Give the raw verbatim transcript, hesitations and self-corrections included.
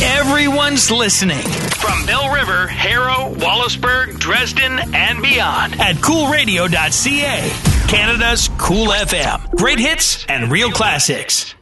Everyone's listening. From Bell River, Harrow, Wallaceburg, Dresden, and beyond at cool radio dot c a. Canada's Cool F M. Great hits and real classics.